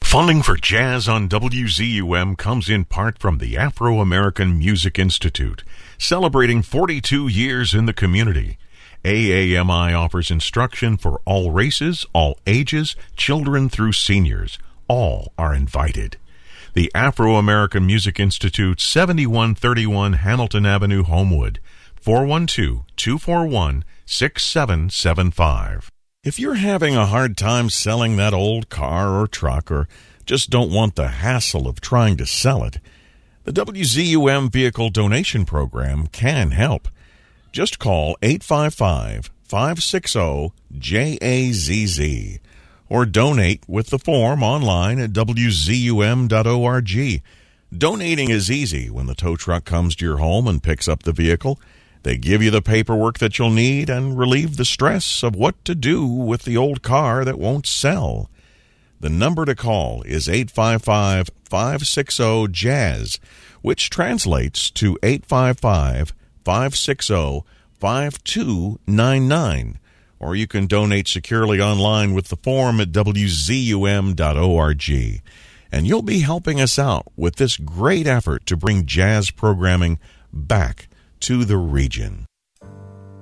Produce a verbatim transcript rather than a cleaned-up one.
Funding for Jazz on W Z U M comes in part from the Afro-American Music Institute, celebrating forty-two years in the community. A A M I offers instruction for all races, all ages, children through seniors. All are invited. The Afro-American Music Institute, seventy-one thirty-one Hamilton Avenue, Homewood, four one two, two four one, six seven seven five. If you're having a hard time selling that old car or truck, or just don't want the hassle of trying to sell it, the W Z U M Vehicle Donation Program can help. Just call eight five five, five six zero, J A Z Z or donate with the form online at W Z U M dot org. Donating is easy when the tow truck comes to your home and picks up the vehicle. They give you the paperwork that you'll need and relieve the stress of what to do with the old car that won't sell. The number to call is eight five five, five six zero, J A Z Z, which translates to eight five five, five six zero, five two nine nine. Or you can donate securely online with the form at W Z U M dot org. And you'll be helping us out with this great effort to bring jazz programming back to the region.